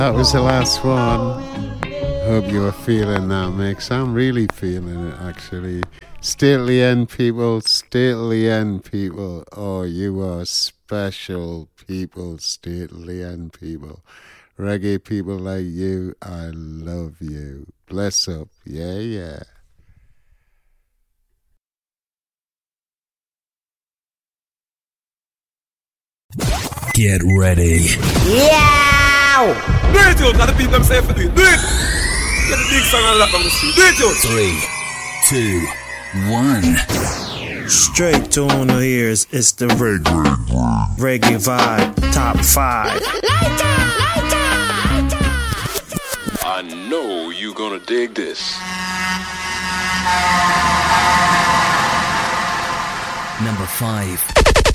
That was the last one. Hope you were feeling that mix. I'm really feeling it, actually. Stay till the end, people. Stay till the end, people. Oh, you are special people. Stay till the end, people. Reggae people like you, I love you. Bless up. Yeah, yeah. Get ready. Yeah! Do it, you! Let the people them say for do it. Do it! Get the big song and lock on the street. Do it, you! 3, 2, 1. Straight to on the ears, it's the reggae vibe, top 5. I know you gonna dig this. Number 5.